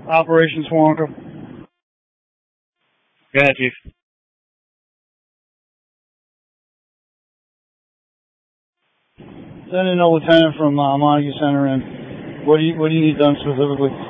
Operation Swanka. Go ahead, Chief. Sending a lieutenant from Montague Center in. What do you need done specifically?